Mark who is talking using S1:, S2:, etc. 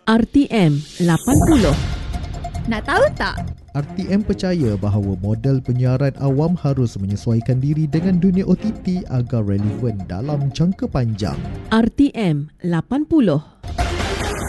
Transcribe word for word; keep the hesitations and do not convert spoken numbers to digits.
S1: R T M lapan puluh.
S2: Nak tahu tak?
S3: R T M percaya bahawa model penyiaran awam harus menyesuaikan diri dengan dunia O T T agar relevan dalam jangka panjang.
S1: R T M lapan puluh.